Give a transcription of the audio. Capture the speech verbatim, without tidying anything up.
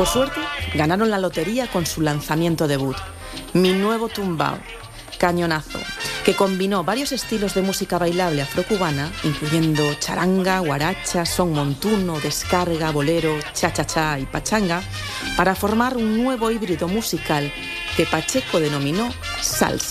Por suerte, ganaron la lotería con su lanzamiento debut, Mi Nuevo Tumbao, cañonazo, que combinó varios estilos de música bailable afrocubana, incluyendo charanga, guaracha, son montuno, descarga, bolero, cha-cha-cha y pachanga, para formar un nuevo híbrido musical que Pacheco denominó salsa.